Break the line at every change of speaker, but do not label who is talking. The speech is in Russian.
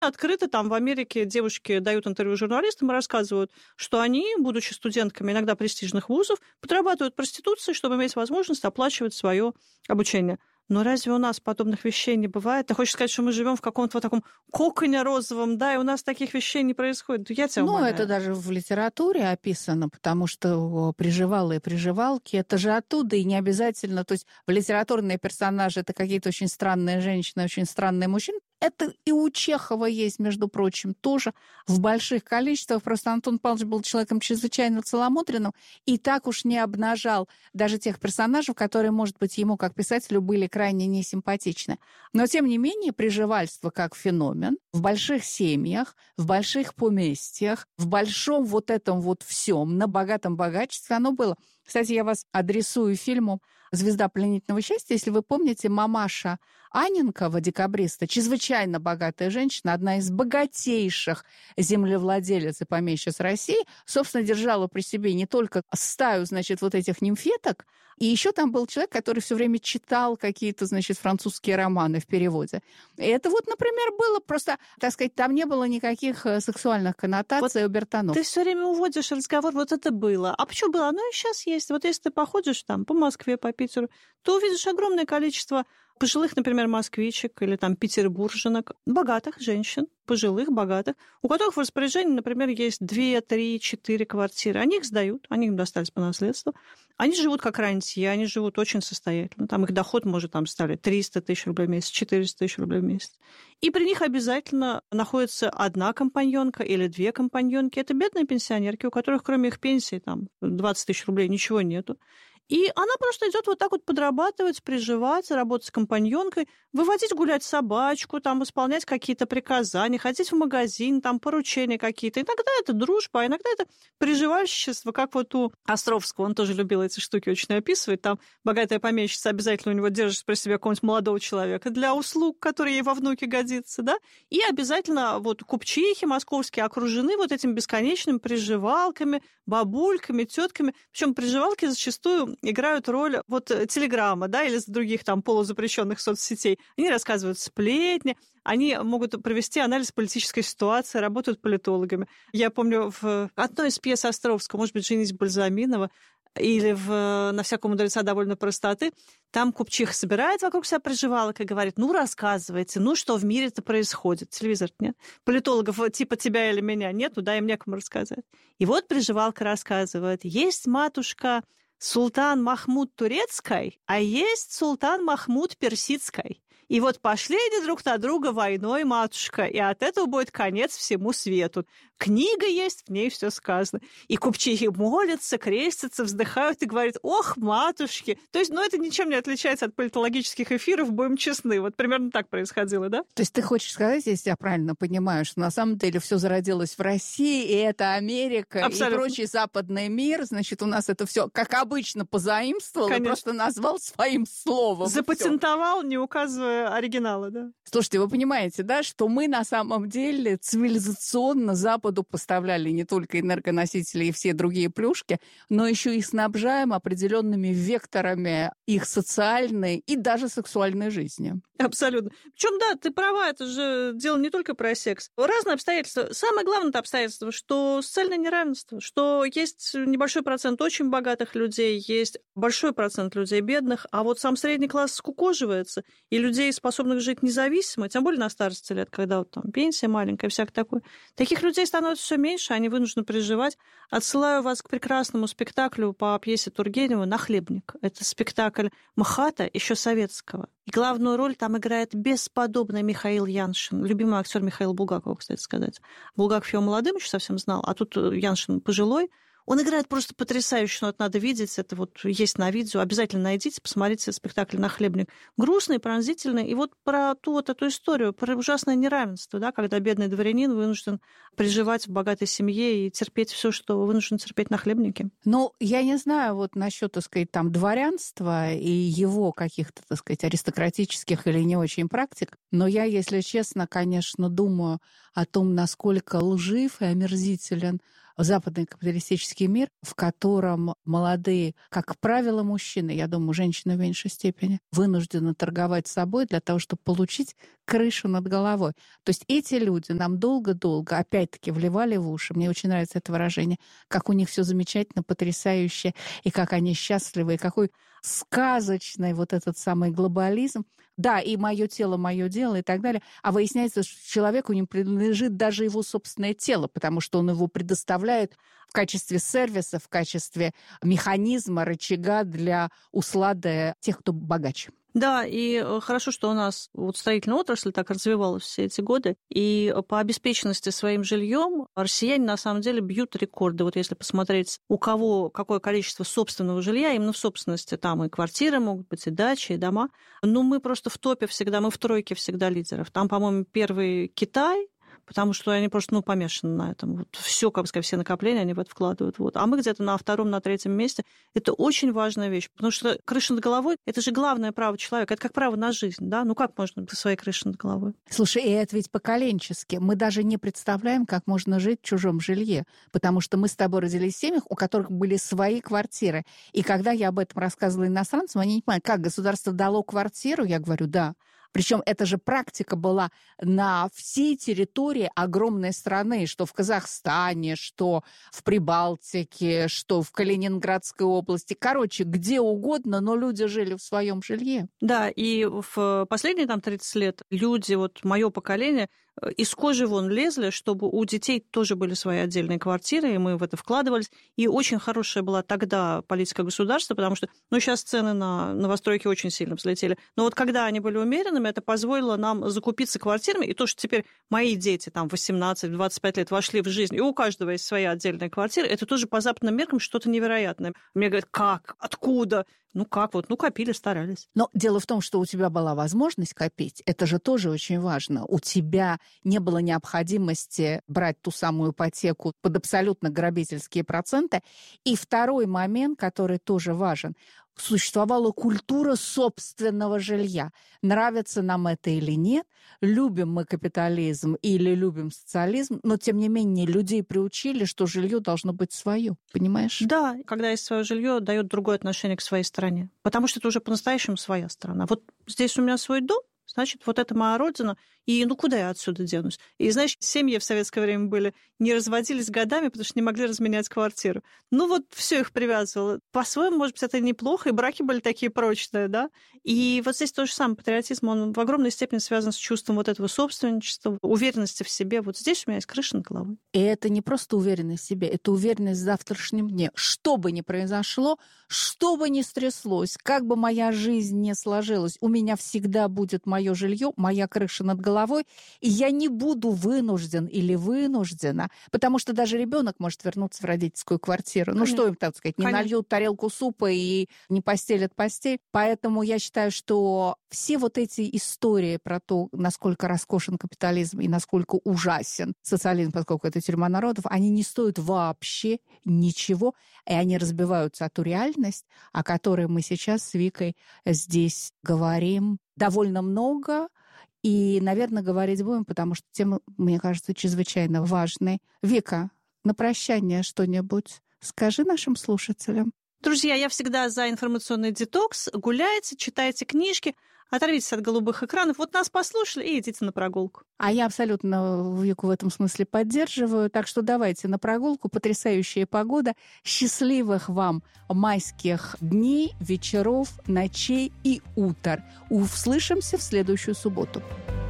Открыто там в Америке девушки дают интервью журналистам и рассказывают, что они, будучи студентками иногда престижных вузов, подрабатывают проституцией, чтобы иметь возможность оплачивать свое обучение. Но разве у нас подобных вещей не бывает? Ты хочешь сказать, что мы живем в каком-то вот таком коконе розовом, да, и у нас таких вещей не происходит? Я тебя умоляю.
Это даже в литературе описано, потому что приживалы и приживалки, это же оттуда, и не обязательно, то есть в литературные персонажи это какие-то очень странные женщины, очень странные мужчины. Это и у Чехова есть, между прочим, тоже в больших количествах. Просто Антон Павлович был человеком чрезвычайно целомудренным и так уж не обнажал даже тех персонажей, которые, может быть, ему как писателю были крайне несимпатичны. Но, тем не менее, приживальство как феномен в больших семьях, в больших поместьях, в большом вот этом вот всем, на богатом богачестве оно было. Кстати, я вас адресую фильму «Звезда пленительного счастья». Если вы помните, мамаша Анненкова, декабриста, чрезвычайно богатая женщина, одна из богатейших землевладелец и помещиц России, собственно, держала при себе не только стаю, значит, вот этих нимфеток, и еще там был человек, который все время читал какие-то, значит, французские романы в переводе. И это вот, например, было просто, так сказать, там не было никаких сексуальных коннотаций у Бертонов.
Ты все время уводишь разговор, вот это было. А почему было? Оно и сейчас есть. Вот если ты походишь там по Москве, по Питеру, то увидишь огромное количество пожилых, например, москвичек или там петербурженок, богатых женщин, пожилых, богатых, у которых в распоряжении, например, есть 2, 3, 4 квартиры. Они их сдают, они им достались по наследству. Они живут как рантье, они живут очень состоятельно. Там их доход может там составлять 300 тысяч рублей в месяц, 400 тысяч рублей в месяц. И при них обязательно находится одна компаньонка или 2 компаньонки. Это бедные пенсионерки, у которых кроме их пенсии там 20 тысяч рублей ничего нету. И она просто идет вот так вот подрабатывать, приживаться, работать с компаньонкой, выводить гулять собачку, там, исполнять какие-то приказания, ходить в магазин, там, поручения какие-то. Иногда это дружба, а иногда это приживальщичество, как вот у Островского, он тоже любил эти штуки очень описывать. Там богатая помещица обязательно у него держит при себе какого-нибудь молодого человека для услуг, который ей во внуке годится, да, и обязательно вот купчихи московские окружены вот этими бесконечными приживалками, бабульками, тетками. Причем приживалки зачастую играют роль вот Телеграма, да, или других там полузапрещенных соцсетей. Они рассказывают сплетни, они могут провести анализ политической ситуации, работают политологами. Я помню в одной из пьес Островского, может быть, «Женись Бальзаминова», или «На всякого мудреца довольно простоты», там купчиха собирает вокруг себя приживалок и говорит: ну, рассказывайте, ну, что в мире-то происходит. Телевизор нет. Политологов типа тебя или меня нету, да, им некому рассказать. И вот приживалка рассказывает: есть, матушка, султан Махмуд Турецкой, а есть султан Махмуд Персидской. И вот пошли они друг на друга войной, матушка, и от этого будет конец всему свету. Книга есть, в ней все сказано. И купчихи молятся, крестятся, вздыхают и говорят: ох, матушки. То есть, это ничем не отличается от политологических эфиров, будем честны. Вот примерно так происходило, да?
То есть ты хочешь сказать, если я правильно понимаю, что на самом деле все зародилось в России, и это Америка,
абсолютно,
и прочий западный мир, значит, у нас это все, как обычно, позаимствовал, и просто назвал своим словом.
Запатентовал, не указывая оригинала, да?
Слушайте, вы понимаете, да, что мы на самом деле цивилизационно Западу поставляли не только энергоносители и все другие плюшки, но еще и снабжаем определенными векторами их социальной и даже сексуальной жизни.
Абсолютно. Причем, да, ты права, это же дело не только про секс. Разные обстоятельства. Самое главное обстоятельство, что социальное неравенство, что есть небольшой процент очень богатых людей, есть большой процент людей бедных, а вот сам средний класс скукоживается, и людей, способных жить независимо, тем более на старости лет, когда вот там пенсия маленькая, всякое такое, таких людей становится все меньше, они вынуждены приживать. Отсылаю вас к прекрасному спектаклю по пьесе Тургенева «Нахлебник». Это спектакль МХАТа, еще советского. И главную роль там играет бесподобный Михаил Яншин, любимый актер Михаила Булгакова, кстати сказать. Булгаков его молодым еще совсем знал, а тут Яншин пожилой. Он играет просто потрясающе, но это надо видеть, это вот есть на видео, обязательно найдите, посмотрите спектакль «Нахлебник». Грустный, пронзительный, и вот про ту вот эту историю, про ужасное неравенство, да, когда бедный дворянин вынужден приживать в богатой семье и терпеть все, что вынужден терпеть нахлебники.
Ну, я не знаю вот насчет, так сказать, там дворянства и его каких-то, так сказать, аристократических или не очень практик, но я, если честно, конечно, думаю о том, насколько лжив и омерзителен в западный капиталистический мир, в котором молодые, как правило, мужчины, я думаю, женщины в меньшей степени, вынуждены торговать собой для того, чтобы получить крышу над головой. То есть эти люди нам долго-долго, опять-таки, вливали в уши, мне очень нравится это выражение, как у них все замечательно, потрясающе, и как они счастливы, и какой сказочный вот этот самый глобализм. Да, и мое тело, мое дело и так далее. А выясняется, что человеку не принадлежит даже его собственное тело, потому что он его предоставляет в качестве сервиса, в качестве механизма, рычага для услады тех, кто богаче.
Да, и хорошо, что у нас вот строительная отрасль так развивалась все эти годы, и по обеспеченности своим жильем россияне на самом деле бьют рекорды. Вот если посмотреть, у кого какое количество собственного жилья, именно в собственности, там и квартиры могут быть, и дачи, и дома. Но мы просто в топе всегда, мы в тройке всегда лидеров. Там, по-моему, первый Китай, потому что они просто, помешаны на этом. Вот все, как бы сказать, все накопления они в это вкладывают. Вот. А мы где-то на втором, на третьем месте. Это очень важная вещь, потому что крыша над головой – это же главное право человека. Это как право на жизнь, да? Ну как можно без своей крыши над головой?
Слушай, и это ведь поколенчески. Мы даже не представляем, как можно жить в чужом жилье, потому что мы с тобой родились в семьях, у которых были свои квартиры. И когда я об этом рассказывала иностранцам, они не понимают, как государство дало квартиру, я говорю, да. Причем эта же практика была на всей территории огромной страны, что в Казахстане, что в Прибалтике, что в Калининградской области. Короче, где угодно, но люди жили в своем жилье.
Да, и в последние 30 лет люди, вот мое поколение, из кожи вон лезли, чтобы у детей тоже были свои отдельные квартиры, и мы в это вкладывались. И очень хорошая была тогда политика государства, потому что, сейчас цены на новостройки очень сильно взлетели. Но вот когда они были умеренными, это позволило нам закупиться квартирами, и то, что теперь мои дети в 18-25 лет вошли в жизнь, и у каждого есть своя отдельная квартира, это тоже по западным меркам что-то невероятное. Мне говорят, как? Откуда? Копили, старались.
Но дело в том, что у тебя была возможность копить. Это же тоже очень важно. У тебя не было необходимости брать ту самую ипотеку под абсолютно грабительские проценты. И второй момент, который тоже важен. Существовала культура собственного жилья. Нравится нам это или нет, любим мы капитализм или любим социализм, но, тем не менее, людей приучили, что жилье должно быть свое. Понимаешь?
Да, когда есть свое жилье, дает другое отношение к своей стране. Потому что это уже по-настоящему своя страна. Вот здесь у меня свой дом, значит, вот это моя родина, и куда я отсюда денусь? И, знаешь, семьи в советское время были, не разводились годами, потому что не могли разменять квартиру. Все их привязывало. По-своему, может быть, это неплохо, и браки были такие прочные, да? И вот здесь то же самое. Патриотизм, он в огромной степени связан с чувством вот этого собственничества, уверенности в себе. Вот здесь у меня есть крыша над головой.
И это не просто уверенность в себе, это уверенность в завтрашнем дне. Что бы ни произошло, что бы ни стряслось, как бы моя жизнь не сложилась, у меня всегда будет мое жилье, моя крыша над головой, и я не буду вынужден или вынуждена, потому что даже ребенок может вернуться в родительскую квартиру.
Конечно.
Что им, так сказать, не нальют тарелку супа и не постелят постель. Поэтому я считаю, что все вот эти истории про то, насколько роскошен капитализм и насколько ужасен социализм, поскольку это тюрьма народов, они не стоят вообще ничего, и они разбиваются о ту реальность, о которой мы сейчас с Викой здесь говорим довольно много, и, наверное, говорить будем, потому что тема, мне кажется, чрезвычайно важной. Вика, на прощание что-нибудь скажи нашим слушателям.
Друзья, я всегда за информационный детокс. Гуляйте, читайте книжки, оторвитесь от голубых экранов. Вот нас послушали и идите на прогулку.
А я абсолютно Вику в этом смысле поддерживаю. Так что давайте на прогулку. Потрясающая погода. Счастливых вам майских дней, вечеров, ночей и утр. Услышимся в следующую субботу.